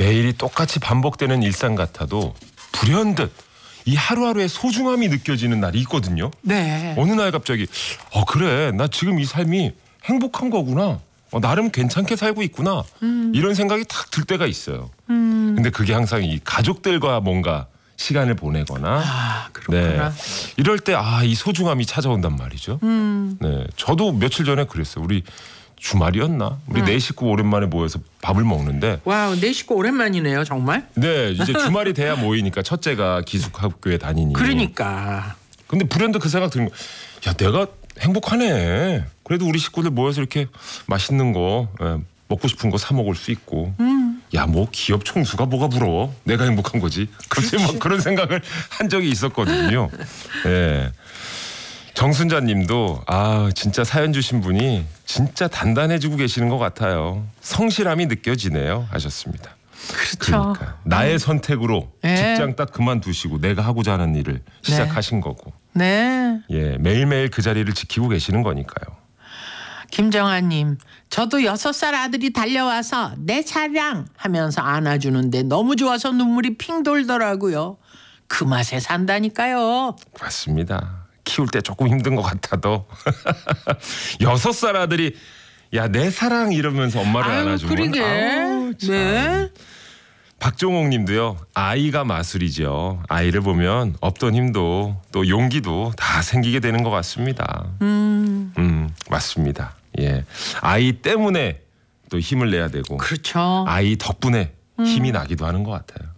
매일이 똑같이 반복되는 일상 같아도 불현듯 이 하루하루의 소중함이 느껴지는 날이 있거든요. 네. 어느 날 갑자기 그래 나 지금 이 삶이 행복한 거구나. 나름 괜찮게 살고 있구나. 이런 생각이 탁 들 때가 있어요. 근데 그게 항상 이 가족들과 뭔가 시간을 보내거나 그렇구나. 이럴 때 이 소중함이 찾아온단 말이죠. 네, 저도 며칠 전에 그랬어요. 우리 주말이었나? 우리 네 식구 오랜만에 모여서 밥을 먹는데 와우, 네 식구 오랜만이네요, 정말. 네, 이제 주말이 돼야 모이니까 첫째가 기숙학교에 다니니. 그러니까. 근데 불현듯 그 생각 드는 거. 야, 내가 행복하네. 그래도 우리 식구들 모여서 이렇게 맛있는 거 먹고 싶은 거 사 먹을 수 있고. 야, 뭐 기업 총수가 뭐가 부러워? 내가 행복한 거지. 갑자기 막 그런 생각을 한 적이 있었거든요. 네. 정순자님도 진짜 사연 주신 분이 진짜 단단해지고 계시는 것 같아요. 성실함이 느껴지네요 하셨습니다. 그렇죠. 그러니까 나의 선택으로 네. 직장 딱 그만두시고 내가 하고자 하는 일을 시작하신 거고 네. 예, 매일매일 그 자리를 지키고 계시는 거니까요. 김정아님, 저도 6살 아들이 달려와서 내 차량 하면서 안아주는데 너무 좋아서 눈물이 핑 돌더라고요. 그 맛에 산다니까요. 맞습니다. 키울 때 조금 힘든 것 같아도 6살 아들이 야, 내 사랑 이러면서 엄마를 안아주면 그러게. 참. 네. 박종옥 님도요. 아이가 마술이죠. 아이를 보면 없던 힘도 또 용기도 다 생기게 되는 것 같습니다. 맞습니다. 예, 아이 때문에 또 힘을 내야 되고 그렇죠. 아이 덕분에 힘이 나기도 하는 것 같아요.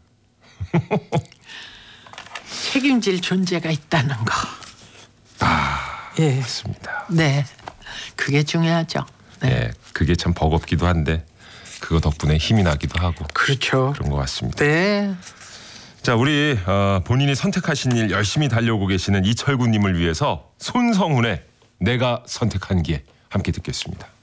책임질 존재가 있다는 거. 예. 맞습니다. 네. 그게 중요하죠. 네. 예, 그게 참 버겁기도 한데 그거 덕분에 힘이 나기도 하고 그렇죠. 그런 것 같습니다. 네. 자, 우리 본인이 선택하신 일 열심히 달려오고 계시는 이철구님을 위해서 손성훈의 내가 선택한 길 함께 듣겠습니다.